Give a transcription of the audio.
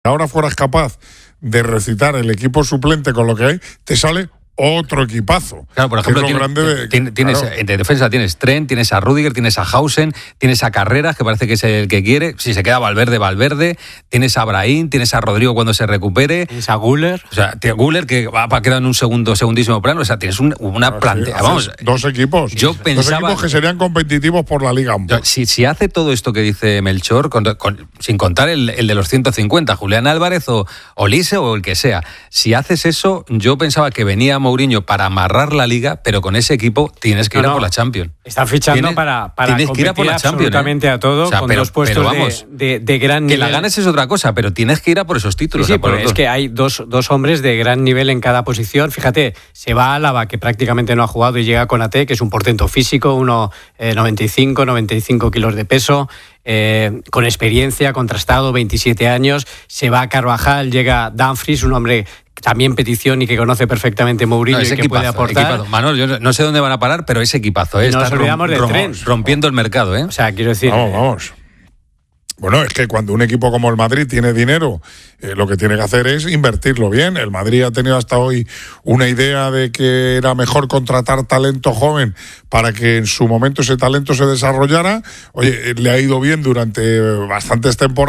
ahora fueras capaz de recitar el equipo suplente con lo que hay, te sale otro equipazo. Claro, por ejemplo, tienes en defensa tienes Trent, tienes a Rüdiger, tienes a Hausen, tienes a Carreras, que parece que es el que quiere. Si se queda Valverde, tienes a Brahim, tienes a Rodrigo cuando se recupere. Tienes a Güler. O sea, Güler que va a quedar en un segundísimo plano. O sea, tienes una plantilla. Sí, vamos, dos equipos. Yo pensaba, dos equipos que serían competitivos por la Liga. Si hace todo esto que dice Melchor, sin contar el de los 150, Julián Álvarez o Lise o el que sea, si haces eso, yo pensaba que venía Mourinho para amarrar la Liga, pero con ese equipo tienes que ir a por la Champions. Están fichando para competir a por la absolutamente a todo, con dos puestos de gran nivel. Que la ganes es otra cosa, pero tienes que ir a por esos títulos. Sí, pero es que hay dos hombres de gran nivel en cada posición. Fíjate, se va Álava, que prácticamente no ha jugado, y llega Konaté, que es un portento físico, 95 kilos de peso, con experiencia, contrastado, 27 años. Se va Carvajal, llega Dumfries, un hombre también petición y que conoce perfectamente Mourinho y que equipazo, puede aportar. Equipazo. Manuel, yo no sé dónde van a parar, pero es equipazo. No nos olvidamos de Trent. Rompiendo el mercado, ¿eh? O sea, quiero decir... Vamos. Bueno, es que cuando un equipo como el Madrid tiene dinero, lo que tiene que hacer es invertirlo bien. El Madrid ha tenido hasta hoy una idea de que era mejor contratar talento joven para que en su momento ese talento se desarrollara. Oye, le ha ido bien durante bastantes temporadas.